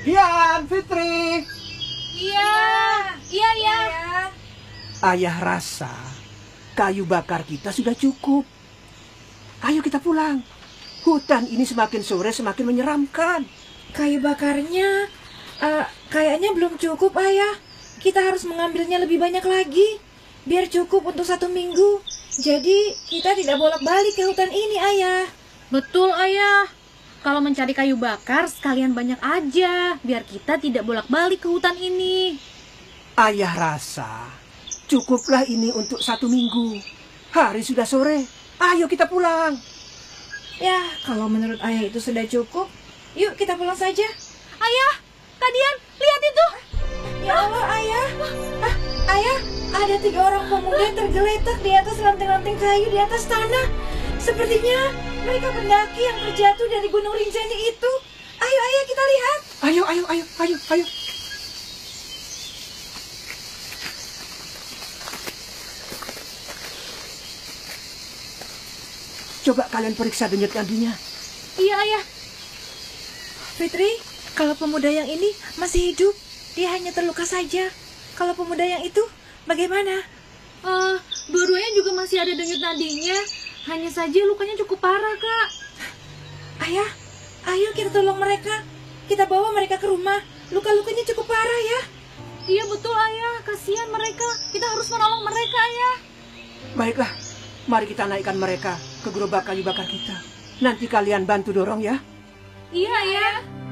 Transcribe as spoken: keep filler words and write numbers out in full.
Gian, Fitri. Iya, iya, iya. Ayah rasa kayu bakar kita sudah cukup. Ayo kita pulang. Hutan ini semakin sore semakin menyeramkan. Kayu bakarnya uh, kayaknya belum cukup, Ayah. Kita harus mengambilnya lebih banyak lagi, biar cukup untuk satu minggu. Jadi kita tidak bolak-balik ke hutan ini, Ayah. Betul, Ayah. Kalau mencari kayu bakar, sekalian banyak aja, biar kita tidak bolak-balik ke hutan ini. Ayah rasa cukuplah ini untuk satu minggu. Hari sudah sore, ayo kita pulang. Ya, kalau menurut Ayah itu sudah cukup, yuk kita pulang saja. Ayah, Kak Dian, lihat itu. Ya Allah, Ayah. Ah, Ayah, ada tiga orang pemuda tergeletak di atas ranting-ranting kayu di atas tanah. Sepertinya mereka pendaki yang terjatuh dari Gunung Rinjani itu. Ayo, Ayah, kita lihat. Ayo, ayo, ayo, ayo, ayo. Coba kalian periksa denyut nadinya. Iya, Ayah. Fitri, kalau pemuda yang ini masih hidup, dia hanya terluka saja. Kalau pemuda yang itu, bagaimana? Uh, dua-duanya juga masih ada denyut nadinya. Hanya saja lukanya cukup parah, Kak. Ayah, ayo kita tolong mereka. Kita bawa mereka ke rumah. Luka-lukanya cukup parah ya. Iya betul, Ayah. Kasihan mereka. Kita harus menolong mereka, Ayah. Baiklah, mari kita naikkan mereka ke gerobak kayu bakar kita. Nanti kalian bantu dorong ya. Iya, Ayah.